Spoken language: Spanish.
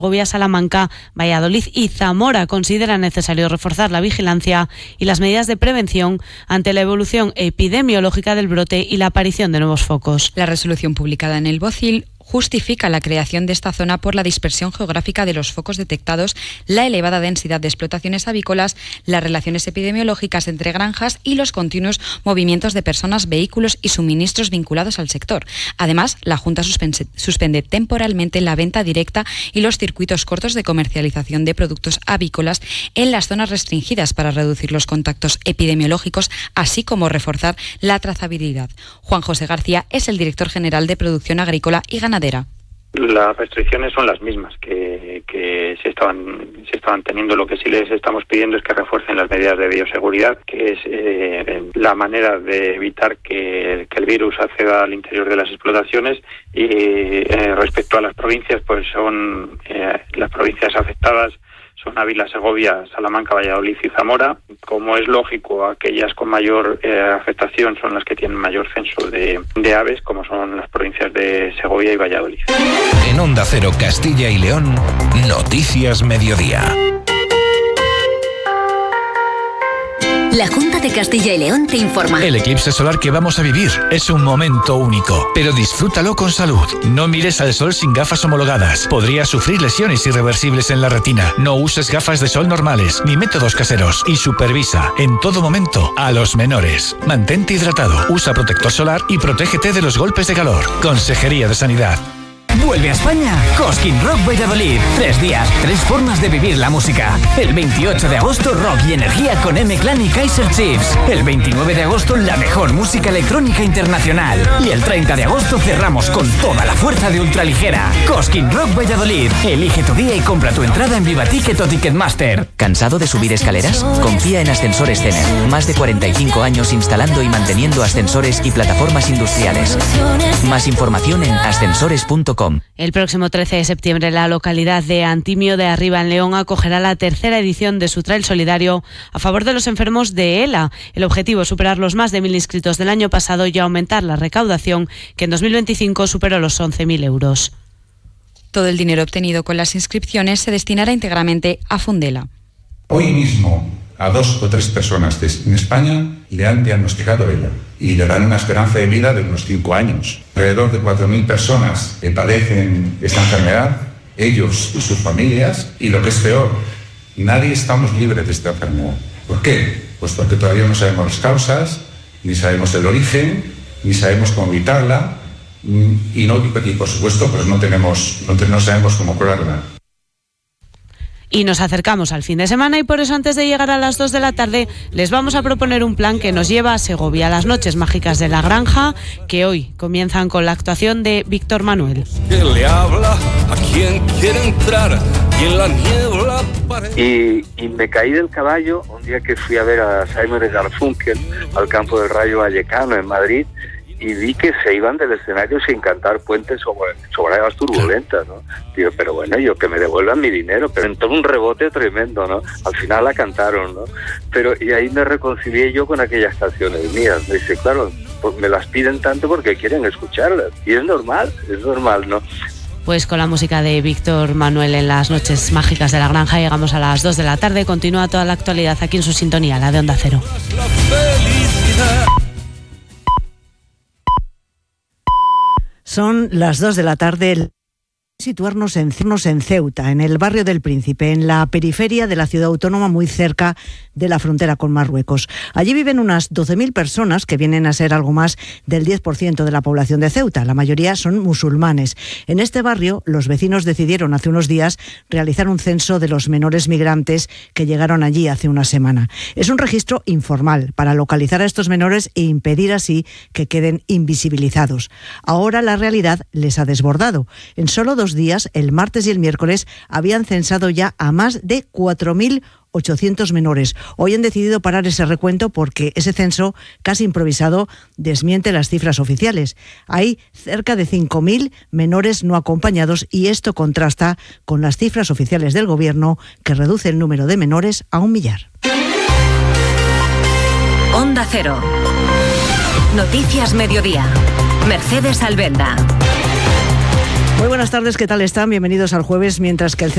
Segovia, Salamanca, Valladolid y Zamora consideran necesario reforzar la vigilancia y las medidas de prevención ante la evolución epidemiológica del brote y la aparición de nuevos focos. La resolución publicada en el BOCIL justifica la creación de esta zona por la dispersión geográfica de los focos detectados, la elevada densidad de explotaciones avícolas, las relaciones epidemiológicas entre granjas y los continuos movimientos de personas, vehículos y suministros vinculados al sector. Además, la Junta suspende temporalmente la venta directa y los circuitos cortos de comercialización de productos avícolas en las zonas restringidas para reducir los contactos epidemiológicos, así como reforzar la trazabilidad. Juan José García es el director general de Producción Agrícola y Ganadera. Las restricciones son las mismas que se estaban teniendo. Lo que sí les estamos pidiendo es que refuercen las medidas de bioseguridad, que es la manera de evitar que el virus acceda al interior de las explotaciones. Y respecto a las provincias, pues son las provincias afectadas son Ávila, Segovia, Salamanca, Valladolid y Zamora. Como es lógico, aquellas con mayor afectación son las que tienen mayor censo de aves, como son las provincias de Segovia y Valladolid. En Onda Cero, Castilla y León, Noticias Mediodía. La Junta de Castilla y León te informa. El eclipse solar que vamos a vivir es un momento único, pero disfrútalo con salud. No mires al sol sin gafas homologadas. Podrías sufrir lesiones irreversibles en la retina. No uses gafas de sol normales ni métodos caseros. Y supervisa en todo momento a los menores. Mantente hidratado, usa protector solar y protégete de los golpes de calor. Consejería de Sanidad. Vuelve a España Cosquín Rock Valladolid. 3 días, 3 formas de vivir la música. El 28 de agosto, rock y energía con M-Clan y Kaiser Chiefs. El 29 de agosto, la mejor música electrónica internacional. Y el 30 de agosto cerramos con toda la fuerza de Ultraligera. Cosquín Rock Valladolid. Elige tu día y compra tu entrada en Vivaticket o Ticketmaster. ¿Cansado de subir escaleras? Confía en Ascensores Cener. Más de 45 años instalando y manteniendo ascensores y plataformas industriales. Más información en ascensores.com. El próximo 13 de septiembre la localidad de Antimio de Arriba en León acogerá la tercera edición de su trail solidario a favor de los enfermos de ELA. El objetivo es superar los más de 1.000 inscritos del año pasado y aumentar la recaudación, que en 2025 superó los 11.000 euros. Todo el dinero obtenido con las inscripciones se destinará íntegramente a Fundela. Hoy mismo a 2 o 3 personas en España le han diagnosticado ELA y le dan una esperanza de vida de unos 5 años. Alrededor de 4.000 personas padecen esta enfermedad, ellos y sus familias, y lo que es peor, nadie estamos libres de esta enfermedad. ¿Por qué? Pues porque todavía no sabemos las causas, ni sabemos el origen, ni sabemos cómo evitarla, y por supuesto pues no sabemos cómo curarla. Y nos acercamos al fin de semana y por eso antes de llegar a las 2 de la tarde les vamos a proponer un plan que nos lleva a Segovia, a las Noches Mágicas de la Granja, que hoy comienzan con la actuación de Víctor Manuel. Que le habla a quien quiere entrar y en la niebla y me caí del caballo un día que fui a ver a Simon & Garfunkel al campo del Rayo Vallecano en Madrid, y vi que se iban del escenario sin cantar Puentes sobre aguas turbulentas, ¿no? Digo, pero bueno, que me devuelvan mi dinero, pero entró un rebote tremendo, ¿no? Al final la cantaron, ¿no? Y ahí me reconcilié yo con aquellas canciones mías. Me dice, claro, pues me las piden tanto porque quieren escucharlas. Y es normal, ¿no? Pues con la música de Víctor Manuel en las Noches Mágicas de la Granja llegamos a las 2 de la tarde. Continúa toda la actualidad aquí en su sintonía, la de Onda Cero. Son las 2 de la tarde. Situarnos en Ceuta, en el barrio del Príncipe, en la periferia de la ciudad autónoma, muy cerca de la frontera con Marruecos. Allí viven unas 12.000 personas, que vienen a ser algo más del 10% de la población de Ceuta. La mayoría son musulmanes. En este barrio, los vecinos decidieron hace unos días realizar un censo de los menores migrantes que llegaron allí hace una semana. Es un registro informal para localizar a estos menores e impedir así que queden invisibilizados. Ahora la realidad les ha desbordado. En solo 2 días, el martes y el miércoles, habían censado ya a más de 4.800 menores. Hoy han decidido parar ese recuento porque ese censo, casi improvisado, desmiente las cifras oficiales. Hay cerca de 5.000 menores no acompañados y esto contrasta con las cifras oficiales del Gobierno, que reduce el número de menores a 1 millar. Onda Cero. Noticias Mediodía. Mercedes Albenda. Muy buenas tardes, ¿qué tal están? Bienvenidos al jueves, mientras que el